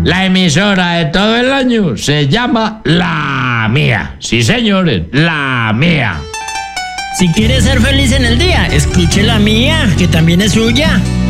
La emisora de todo el año se llama La Mía. Sí, señores, La Mía. Si quieres ser feliz en el día, escuche La Mía, que también es suya.